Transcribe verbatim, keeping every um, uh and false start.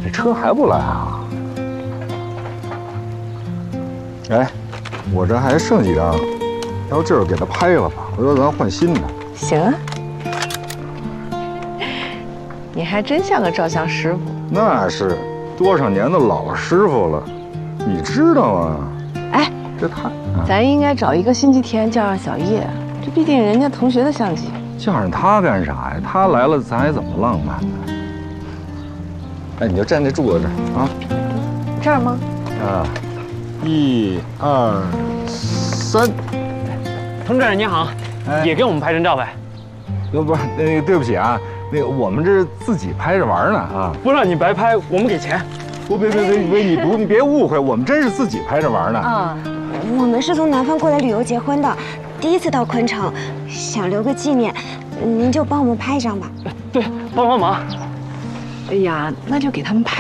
这车还不来啊？哎，我这还剩几张，要不这会儿给他拍了吧？回头咱换新的。 行啊，你还真像个照相师傅。 那是多少年的老师傅了，你知道吗？ 哎， 这他， 咱应该找一个星期天叫上小叶，这毕竟人家同学的相机。 叫上他干啥呀？他来了，咱还怎么浪漫呢？哎，你就站这柱子这儿啊。 这儿吗？ 啊，一二三。 佟主任您好， 哎也给我们拍张照呗？ 呃，不是，那个对不起啊，那个我们这是自己拍着玩呢啊。 不让你白拍，我们给钱。 不，别别别别，你不，你别误会，我们真是自己拍着玩呢。 啊，我们是从南方过来旅游结婚的，第一次到昆城，想留个纪念，您就帮我们拍一张吧。 对，帮帮忙。 哎呀，那就给他们拍。